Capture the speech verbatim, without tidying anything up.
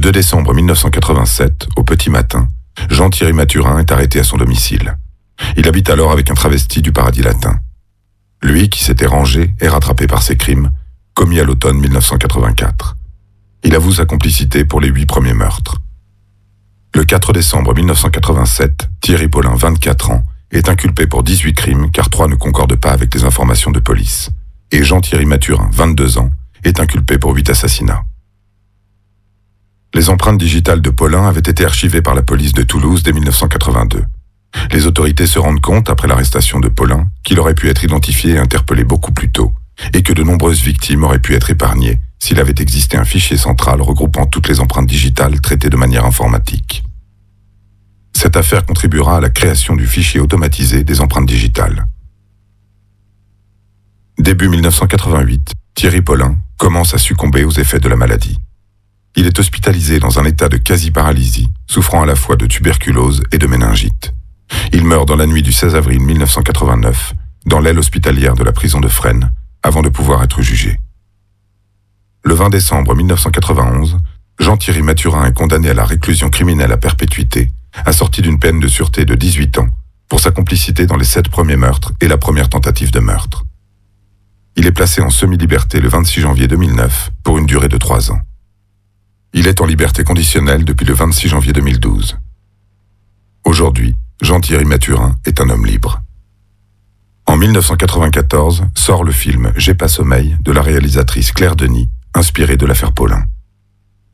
deux décembre mille neuf cent quatre-vingt-sept, au petit matin, Jean-Thierry Mathurin est arrêté à son domicile. Il habite alors avec un travesti du Paradis Latin. Lui, qui s'était rangé, est rattrapé par ses crimes, commis à l'automne mille neuf cent quatre-vingt-quatre. Il avoue sa complicité pour les huit premiers meurtres. Le quatre décembre mille neuf cent quatre-vingt-sept, Thierry Paulin, vingt-quatre ans, est inculpé pour dix-huit crimes car trois ne concordent pas avec les informations de police. Et Jean-Thierry Mathurin, vingt-deux ans, est inculpé pour huit assassinats. Les empreintes digitales de Paulin avaient été archivées par la police de Toulouse dès mille neuf cent quatre-vingt-deux. Les autorités se rendent compte, après l'arrestation de Paulin, qu'il aurait pu être identifié et interpellé beaucoup plus tôt, et que de nombreuses victimes auraient pu être épargnées s'il avait existé un fichier central regroupant toutes les empreintes digitales traitées de manière informatique. Cette affaire contribuera à la création du fichier automatisé des empreintes digitales. Début mille neuf cent quatre-vingt-huit, Thierry Paulin commence à succomber aux effets de la maladie. Il est hospitalisé dans un état de quasi-paralysie, souffrant à la fois de tuberculose et de méningite. Il meurt dans la nuit du seize avril mille neuf cent quatre-vingt-neuf, dans l'aile hospitalière de la prison de Fresnes, avant de pouvoir être jugé. Le vingt décembre mille neuf cent quatre-vingt-onze, Jean-Thierry Mathurin est condamné à la réclusion criminelle à perpétuité, assorti d'une peine de sûreté de dix-huit ans, pour sa complicité dans les sept premiers meurtres et la première tentative de meurtre. Il est placé en semi-liberté le vingt-six janvier deux mille neuf pour une durée de trois ans. Il est en liberté conditionnelle depuis le vingt-six janvier deux mille douze. Aujourd'hui, Jean-Thierry Mathurin est un homme libre. En mille neuf cent quatre-vingt-quatorze sort le film J'ai pas sommeil de la réalisatrice Claire Denis, inspiré de l'affaire Paulin.